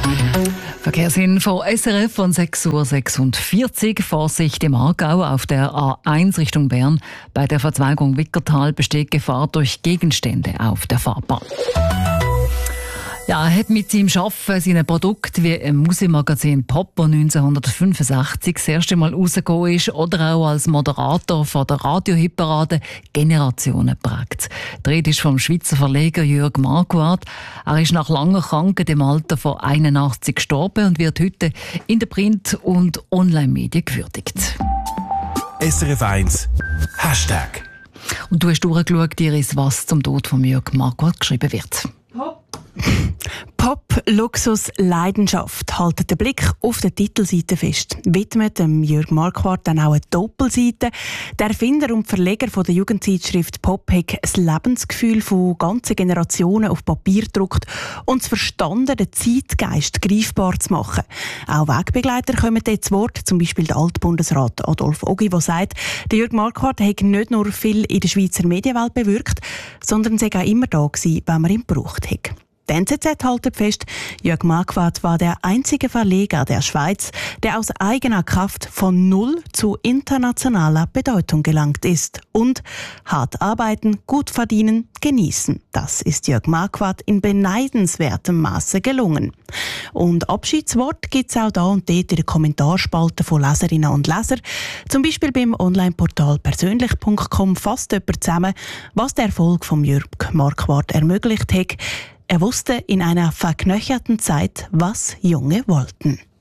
Verkehrsinfo SRF von 6:46 Uhr. Vorsicht im Aargau auf der A1 Richtung Bern. Bei der Verzweigung Wickertal besteht Gefahr durch Gegenstände auf der Fahrbahn. Ja, er hat mit seinem Arbeiten seine Produkte wie im Musikmagazin Pop, das 1965 das erste Mal rausgekommen ist, oder auch als Moderator von der Radio-Hitparade Generationen geprägt. Die Rede ist vom Schweizer Verleger Jörg Marquardt. Er ist nach langer Krankheit im Alter von 81 gestorben und wird heute in den Print- und Online-Medien gewürdigt. SRF 1 Hashtag. Und du hast durchgeschaut, Iris, was zum Tod von Jörg Marquardt geschrieben wird. Pop, Luxus, Leidenschaft halten den Blick auf der Titelseite fest. Widmet dem Jörg Marquardt dann auch eine Doppelseite. Der Erfinder und Verleger von der Jugendzeitschrift Pop hat das Lebensgefühl von ganzen Generationen auf Papier gedruckt und es verstanden, den Zeitgeist greifbar zu machen. Auch Wegbegleiter kommen dort zu Wort, zum Beispiel der Altbundesrat Adolf Ogi, der sagt, der Jörg Marquardt hat nicht nur viel in der Schweizer Medienwelt bewirkt, sondern sei auch immer da gewesen, wenn man ihn gebraucht hat. Die NZZ hält fest, Jörg Marquardt war der einzige Verleger der Schweiz, der aus eigener Kraft von null zu internationaler Bedeutung gelangt ist. Und hart arbeiten, gut verdienen, genießen. Das ist Jörg Marquardt in beneidenswertem Maße gelungen. Und Abschiedswort gibt es auch da und dort in den Kommentarspalten von Leserinnen und Lesern. Zum Beispiel beim Onlineportal persönlich.com fasst jemand zusammen, was der Erfolg von Jörg Marquardt ermöglicht hat. Er wusste in einer verknöcherten Zeit, was Junge wollten.